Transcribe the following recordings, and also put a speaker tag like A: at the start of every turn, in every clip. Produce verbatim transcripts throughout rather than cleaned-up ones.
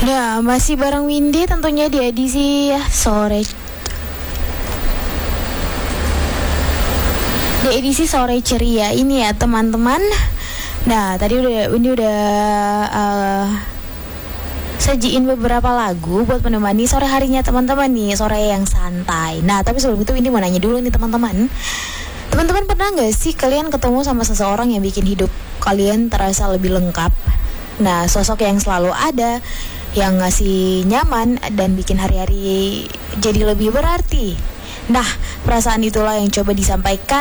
A: Ya, masih bareng Windy tentunya di edisi sore Di edisi sore ceria ini ya teman-teman. Nah, tadi udah Windy udah uh, sajiin beberapa lagu buat menemani sore harinya teman-teman nih, sore yang santai. Nah, tapi sebelum itu Windy mau nanya dulu nih teman-teman. Teman-teman pernah gak sih kalian ketemu sama seseorang yang bikin hidup kalian terasa lebih lengkap? Nah, sosok yang selalu ada, yang ngasih nyaman dan bikin hari-hari jadi lebih berarti. Nah, perasaan itulah yang coba disampaikan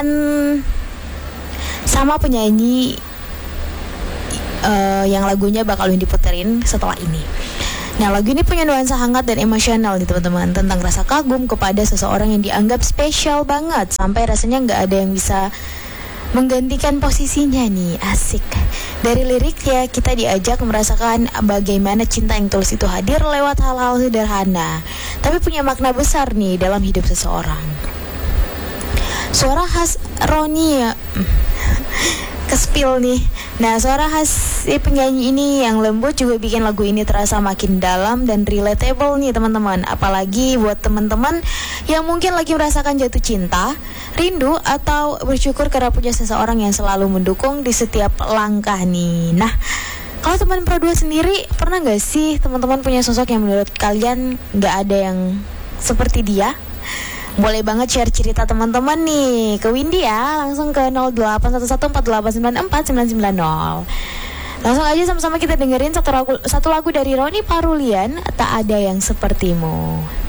A: sama penyanyi uh, yang lagunya bakal diputerin setelah ini. Nah, lagu ini punya nuansa hangat dan emosional nih teman-teman, tentang rasa kagum kepada seseorang yang dianggap spesial banget, sampai rasanya gak ada yang bisa menggantikan posisinya nih. Asik. Dari liriknya kita diajak merasakan bagaimana cinta yang tulus itu hadir lewat hal-hal sederhana, tapi punya makna besar nih dalam hidup seseorang. Suara khas Roni ya kespil nih. Nah, suara khas si penyanyi ini yang lembut juga bikin lagu ini terasa makin dalam dan relatable nih teman-teman. Apalagi buat teman-teman yang mungkin lagi merasakan jatuh cinta, rindu, atau bersyukur karena punya seseorang yang selalu mendukung di setiap langkah nih. Nah, kalau teman Pro dua sendiri, pernah gak sih teman-teman punya sosok yang menurut kalian gak ada yang seperti dia? Boleh banget share cerita teman-teman nih ke Windy ya, langsung ke nol delapan satu satu empat delapan sembilan empat sembilan sembilan nol. Langsung aja sama-sama kita dengerin satu lagu, satu lagu dari Roni Parulian, Tak Ada Yang Sepertimu.